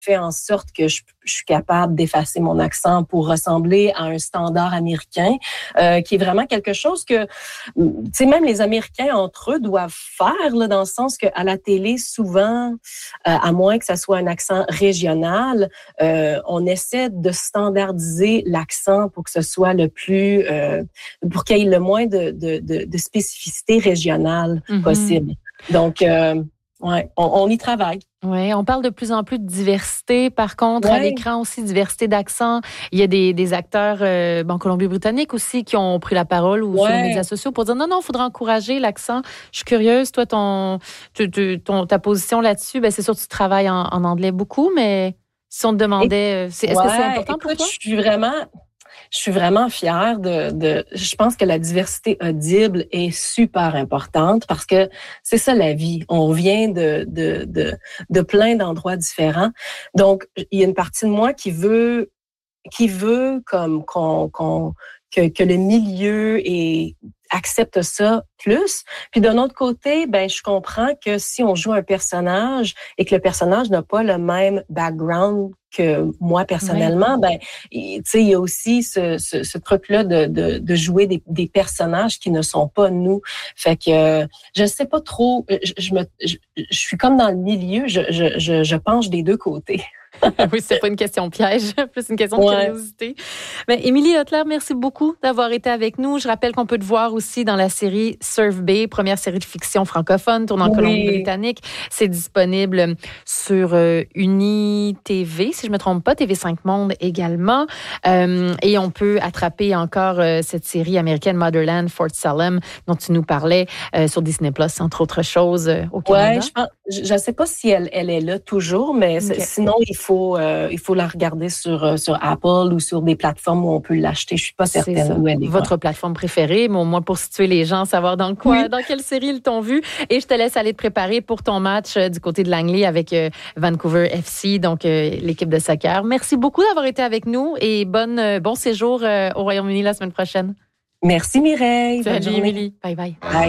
fait en sorte que je suis capable d'effacer mon accent pour ressembler à un standard américain, qui est vraiment quelque chose que, tu sais, même les Américains entre eux doivent faire, là, dans le sens qu'à la télé, souvent, à moins que ça soit un accent régional, on essaie de standardiser l'accent pour que ce soit le plus, pour qu'il y ait le moins de spécificité régionale possible. Donc, ouais, on y travaille. Oui, on parle de plus en plus de diversité. Par contre, à l'écran aussi, diversité d'accent. Il y a des acteurs en Colombie-Britannique aussi qui ont pris la parole ou sur les médias sociaux pour dire non, il faudra encourager l'accent. Je suis curieuse, toi, ta position là-dessus, c'est sûr que tu travailles en anglais beaucoup, mais si on te demandait, est-ce que c'est important pour toi? Je suis vraiment fière je pense que la diversité audible est super importante parce que c'est ça la vie. On vient de plein d'endroits différents. Donc, il y a une partie de moi qui veut comme que le milieu accepte ça plus. Puis d'un autre côté, je comprends que si on joue un personnage et que le personnage n'a pas le même background que moi personnellement, tu sais, il y a aussi ce truc-là de jouer des personnages qui ne sont pas nous. Fait que je sais pas trop. Je suis comme dans le milieu. Je penche des deux côtés. Oui, c'est pas une question piège, plus une question de curiosité. Émilie Hotler, merci beaucoup d'avoir été avec nous. Je rappelle qu'on peut te voir aussi dans la série Surf Bay, première série de fiction francophone tournée en Colombie-Britannique. C'est disponible sur Uni TV, si je me trompe pas, TV5 Monde également. Et on peut attraper encore cette série américaine Motherland, Fort Salem, dont tu nous parlais sur Disney+, entre autres choses, au Canada. Je ne sais pas si elle est là toujours, mais sinon, il faut la regarder sur Apple ou sur des plateformes où on peut l'acheter. Je suis pas certaine où elle est. Votre plateforme préférée, mais au moins pour situer les gens, savoir dans quelle série ils t'ont vu. Et je te laisse aller te préparer pour ton match du côté de Langley avec Vancouver FC, donc l'équipe de soccer. Merci beaucoup d'avoir été avec nous et bon séjour au Royaume-Uni la semaine prochaine. Merci Mireille. Salut Émilie. Bye bye. Bye.